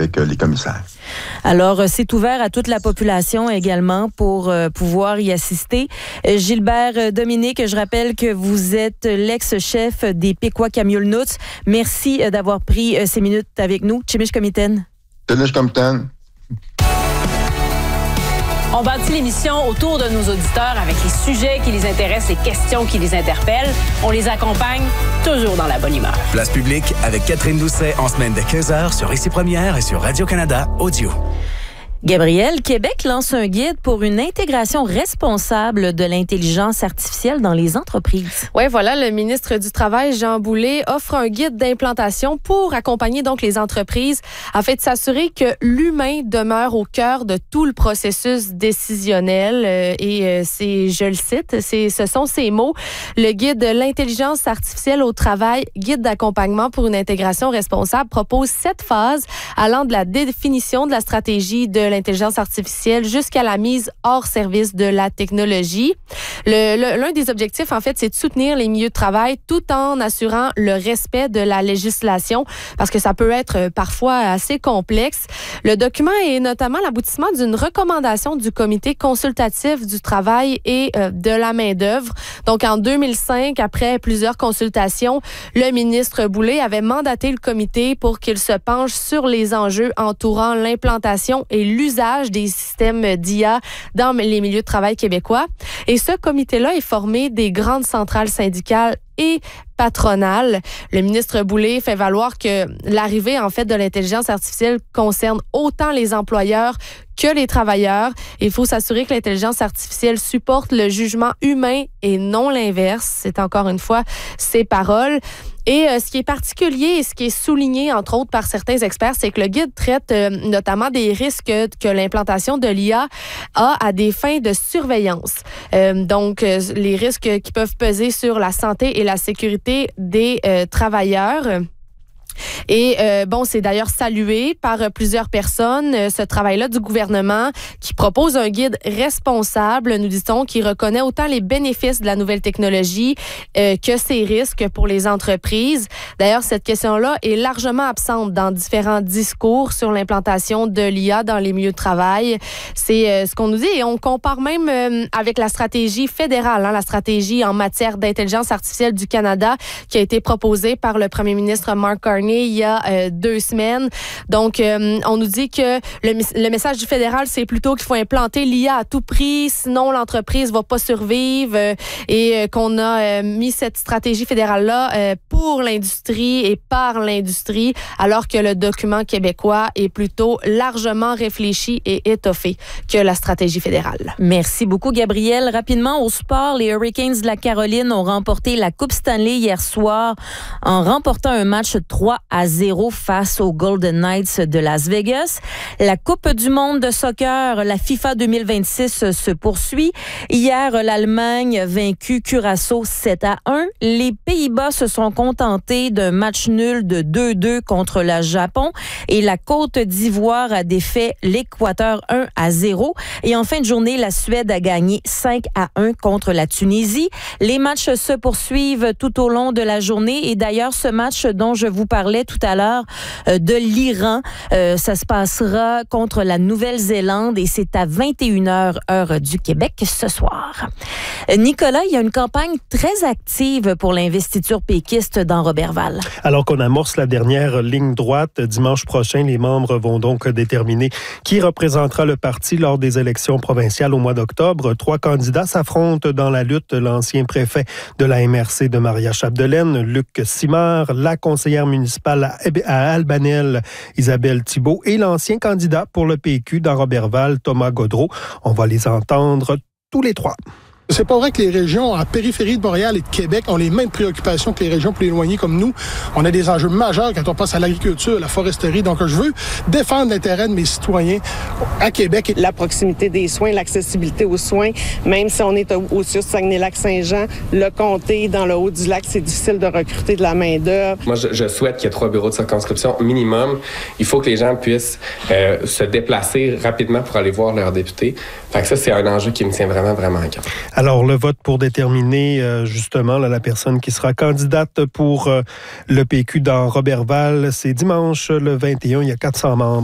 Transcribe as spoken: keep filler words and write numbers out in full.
avec euh, les commissaires. Alors, c'est ouvert à toute la population également pour euh, pouvoir y assister. Euh, Gilbert Dominique, je rappelle que vous êtes l'ex-chef des Pequot Kamloops. Merci euh, d'avoir pris euh, ces minutes avec nous. Chimish Komiten. Chimish Komiten. On bâtit l'émission autour de nos auditeurs avec les sujets qui les intéressent, les questions qui les interpellent. On les accompagne toujours dans la bonne humeur. Place publique avec Catherine Doucet en semaine de quinze heures sur Ici Première et sur Radio-Canada Audio. Gabriel, Québec lance un guide pour une intégration responsable de l'intelligence artificielle dans les entreprises. Oui, voilà, le ministre du Travail, Jean Boulet, offre un guide d'implantation pour accompagner donc les entreprises afin de s'assurer que l'humain demeure au cœur de tout le processus décisionnel. Et c'est, je le cite, c'est, ce sont ces mots. Le guide de l'intelligence artificielle au travail, guide d'accompagnement pour une intégration responsable, propose sept phases allant de la définition de la stratégie de l'intelligence artificielle jusqu'à la mise hors service de la technologie. Le, le, l'un des objectifs, en fait, c'est de soutenir les milieux de travail tout en assurant le respect de la législation parce que ça peut être parfois assez complexe. Le document est notamment l'aboutissement d'une recommandation du Comité consultatif du travail et euh, de la main-d'œuvre. Donc, en deux mille cinq, après plusieurs consultations, le ministre Boulet avait mandaté le comité pour qu'il se penche sur les enjeux entourant l'implantation et l'usage des systèmes d'I A dans les milieux de travail québécois. Et ce comité-là est formé des grandes centrales syndicales et patronales. Le ministre Boulet fait valoir que l'arrivée, en fait, de l'intelligence artificielle concerne autant les employeurs que les travailleurs. Il faut s'assurer que l'intelligence artificielle supporte le jugement humain et non l'inverse. C'est encore une fois ses paroles. Et euh, ce qui est particulier et ce qui est souligné, entre autres, par certains experts, c'est que le guide traite euh, notamment des risques que l'implantation de l'I A a à des fins de surveillance. Euh, donc, euh, les risques qui peuvent peser sur la santé et la sécurité des euh, travailleurs. Et euh, bon, c'est d'ailleurs salué par euh, plusieurs personnes, euh, ce travail-là du gouvernement qui propose un guide responsable, nous dit-on, qui reconnaît autant les bénéfices de la nouvelle technologie euh, que ses risques pour les entreprises. D'ailleurs, cette question-là est largement absente dans différents discours sur l'implantation de l'I A dans les milieux de travail. C'est euh, ce qu'on nous dit et on compare même euh, avec la stratégie fédérale, hein, la stratégie en matière d'intelligence artificielle du Canada qui a été proposée par le premier ministre Mark Carney il y a euh, deux semaines. Donc, euh, on nous dit que le, le message du fédéral, c'est plutôt qu'il faut implanter l'I A à tout prix, sinon l'entreprise va pas survivre euh, et euh, qu'on a euh, mis cette stratégie fédérale-là euh, pour l'industrie et par l'industrie, alors que le document québécois est plutôt largement réfléchi et étoffé que la stratégie fédérale. Merci beaucoup, Gabriel. Rapidement, au sport, les Hurricanes de la Caroline ont remporté la Coupe Stanley hier soir en remportant un match trois à zéro face aux Golden Knights de Las Vegas. La Coupe du monde de soccer, la FIFA deux mille vingt-six, se poursuit. Hier, l'Allemagne a vaincu Curaçao sept à un. Les Pays-Bas se sont contentés d'un match nul de deux deux contre le Japon. Et la Côte d'Ivoire a défait l'Équateur un à zéro. Et en fin de journée, la Suède a gagné cinq à un contre la Tunisie. Les matchs se poursuivent tout au long de la journée. Et d'ailleurs, ce match dont je vous parlais tout à l'heure euh, de l'Iran, euh, ça se passera contre la Nouvelle-Zélande et c'est à vingt et une heures, heure du Québec, ce soir. Euh, Nicolas, il y a une campagne très active pour l'investiture péquiste dans Roberval. Alors qu'on amorce la dernière ligne droite, dimanche prochain, les membres vont donc déterminer qui représentera le parti lors des élections provinciales au mois d'octobre. Trois candidats s'affrontent dans la lutte. L'ancien préfet de la M R C de Maria-Chapdelaine, Luc Simard, la conseillère municipale à Albanel, Isabelle Thibault, et l'ancien candidat pour le P Q dans Roberval, Thomas Gaudreault. On va les entendre tous les trois. C'est pas vrai que les régions en périphérie de Montréal et de Québec ont les mêmes préoccupations que les régions plus éloignées comme nous. On a des enjeux majeurs quand on passe à l'agriculture, la foresterie. Donc, je veux défendre l'intérêt de mes citoyens à Québec. La proximité des soins, l'accessibilité aux soins, même si on est au-dessus de Saguenay-Lac-Saint-Jean, le comté, dans le haut du lac, c'est difficile de recruter de la main-d'œuvre. Moi, je, je souhaite qu'il y ait trois bureaux de circonscription minimum. Il faut que les gens puissent euh, se déplacer rapidement pour aller voir leurs députés. Fait que ça, c'est un enjeu qui me tient vraiment, vraiment à cœur. Alors, le vote pour déterminer euh, justement là, la personne qui sera candidate pour euh, le P Q dans Roberval, c'est dimanche le vingt et un, il y a quatre cents membres.